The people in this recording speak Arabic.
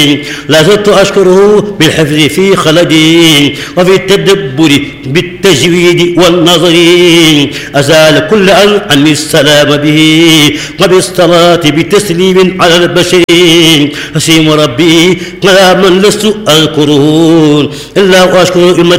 لا زلت أشكره بالحفظ في خلدي وفي التدبر بالتجويد والنظر أزال كل عني السلام به وبالصلاة بتسليم على البشر حسيم ربي على من لست أذكره إلا وأشكر